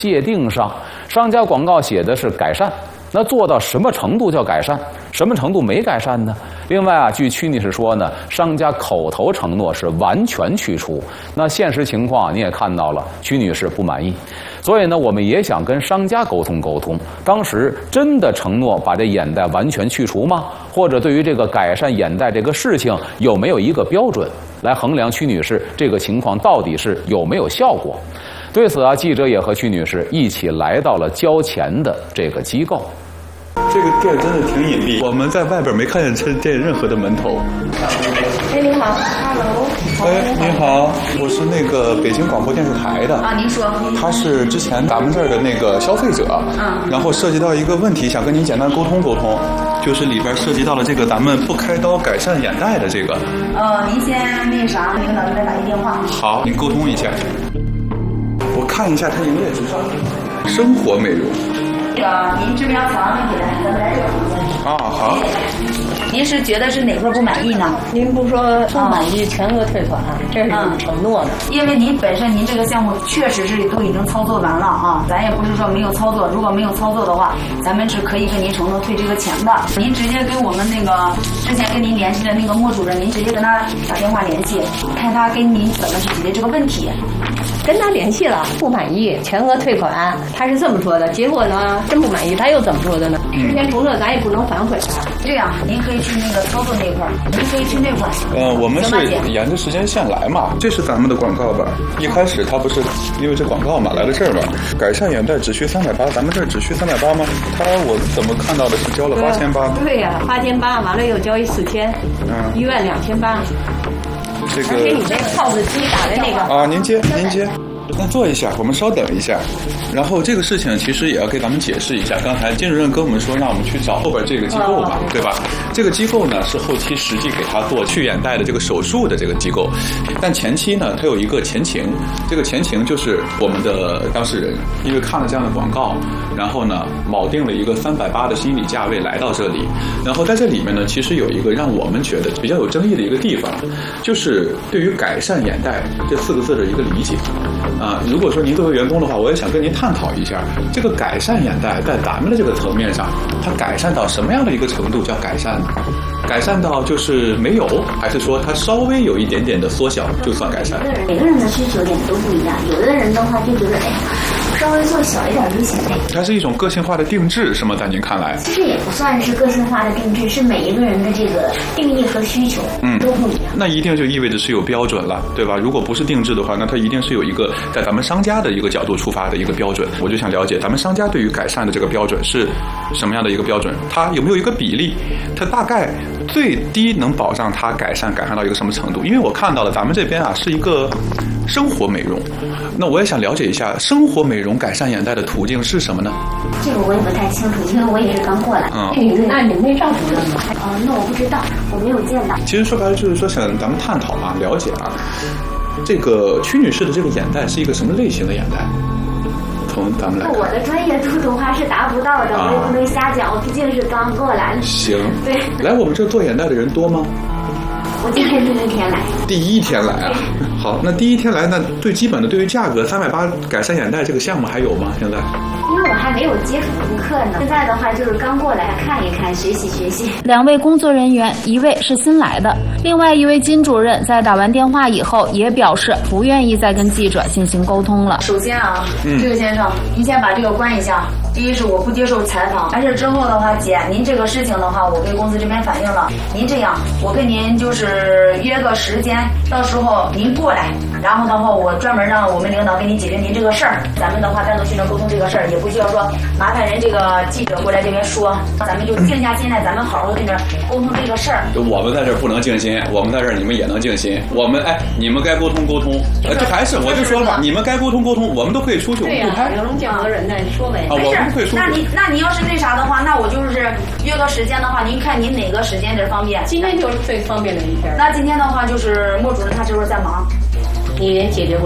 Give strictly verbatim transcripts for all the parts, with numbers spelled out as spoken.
界定上，商家广告写的是改善，那做到什么程度叫改善？什么程度没改善呢？另外啊，据曲女士说呢，商家口头承诺是完全去除，那现实情况你也看到了，曲女士不满意。所以呢，我们也想跟商家沟通沟通，当时真的承诺把这眼袋完全去除吗？或者对于这个改善眼袋这个事情，有没有一个标准来衡量曲女士这个情况到底是有没有效果？对此啊，记者也和曲女士一起来到了交钱的这个机构。 这个店真的挺隐蔽，我们在外边没看见这店任何的门头。 哎，你好 ，Hello。 哎，你好，我是那个北京广播电视台的。 啊，您说。 他是之前咱们这儿的那个消费者，嗯，然后涉及到一个问题，想跟您简单沟通沟通，就是里边涉及到了这个咱们不开刀改善眼袋的这个。 呃，您先那啥，领导再打一电话。 好，您沟通一下。我看一下他营业执照，生活美容。 这个您这边要采问题的，咱们来这个房间。 啊，好。 您是觉得是哪块不满意呢？ 您不说不满意全额退款，这是您承诺的。 因为您本身您这个项目确实是都已经操作完了啊，咱也不是说没有操作。如果没有操作的话，咱们是可以跟您承诺退这个钱的。您直接跟我们那个之前跟您联系的那个莫主任，您直接跟他打电话联系，看他跟您怎么去解决这个问题。 跟他联系了，不满意，全额退款，他是这么说的。结果呢，真不满意，他又怎么说的呢？之前承诺咱也不能反悔啊。 这样，您可以去那个操作那块儿，您可以去那块儿。 呃，我们是沿着时间线来嘛，这是咱们的广告吧？一开始他不是因为这广告嘛来了这儿嘛，改善眼袋只需三百八，咱们这儿只需三百八吗？他我怎么看到的是交了八千八？ 对呀、啊，八千八，完了又交一四千，嗯，一万两千八。 这个， 而且你那个 P O S 机打的那个啊，您接您接，那坐一下，我们稍等一下。然后这个事情其实也要给咱们解释一下。刚才金主任跟我们说，让我们去找后边这个机构嘛，对吧？这个机构呢是后期实际给他做去眼袋的这个手术的这个机构，但前期呢它有一个前情，这个前情就是我们的当事人因为看了这样的广告，然后呢铆定了一个三百八的心理价位来到这里，然后在这里面呢其实有一个让我们觉得比较有争议的一个地方，就是对于改善眼袋这四个字的一个理解啊。如果说您作为员工的话，我也想跟您探讨一下，这个改善眼袋在咱们的这个层面上，它改善到什么样的一个程度叫改善呢？改善到就是没有，还是说它稍微有一点点的缩小就算改善？ 每个人的需求点都不一样，有的人的话就觉得，哎，稍微做小一点就行了。 它是一种个性化的定制，是吗？在您看来， 其实也不算是个性化的定制，是每一个人的这个定义和需求都不一样。 嗯、那一定就意味着是有标准了，对吧？如果不是定制的话，那它一定是有一个在咱们商家的一个角度出发的一个标准。我就想了解，咱们商家对于改善的这个标准是什么样的一个标准？它有没有一个比例？它大概最低能保障它改善改善到一个什么程度？因为我看到了咱们这边啊是一个生活美容，那我也想了解一下生活美容改善眼袋的途径是什么呢？ 这个我也不太清楚，因为我也是刚过来。 嗯， 你们那你们那赵主任吗？ 哦，那我不知道，我没有见到。 其实说白了就是说想咱们探讨啊，了解啊，这个曲女士的这个眼袋是一个什么类型的眼袋？从咱们来看， 我的专业度的话是达不到的，我也不能瞎讲，我毕竟是刚过来的。 行， 对， 来我们这做眼袋的人多吗？ 我今天第一天来。 第一天来啊，好，那第一天来，那最基本的对于价格三百八改善眼袋这个项目还有吗？现在？ 因为我还没有接触顾客呢，现在的话就是刚过来看一看，学习学习。 两位工作人员，一位是新来的，另外一位金主任在打完电话以后也表示不愿意再跟记者进行沟通了。 首先啊，嗯、这个先生，您先把这个关一下。第一是我不接受采访，完事之后的话，姐，您这个事情的话，我跟公司这边反映了。您这样，我跟您就是约个时间，到时候您过来，然后的话，我专门让我们领导给您解决您这个事儿。咱们的话单独去那沟通这个事儿，也不需要说麻烦人这个记者过来这边说，咱们就静下心来，咱们好好跟这沟通这个事儿。 我们在这儿不能静心，我们在这儿你们也能静心。我们哎，你们该沟通沟通，呃，这还是我就说了嘛，你们该沟通沟通，我们都可以出去，我们不拍。 有龙讲和人呢，你说呗。 啊，我们可以出去。 那你那你要是那啥的话，那我就是约个时间的话，您看您哪个时间点方便？ 今天就是最方便的一天。 那今天的话就是莫主任他这会儿在忙， 你也解决不了。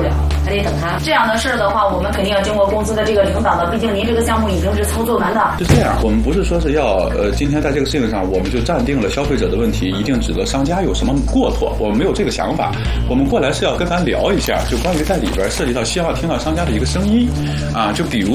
还得等他。 这样的事儿的话，我们肯定要经过公司的这个领导的，毕竟您这个项目已经是操作完的。 是这样，我们不是说是要呃，今天在这个事情上，我们就暂定了消费者的问题一定指责商家有什么过错，我们没有这个想法。我们过来是要跟咱聊一下，就关于在里边涉及到希望听到商家的一个声音啊，就比如。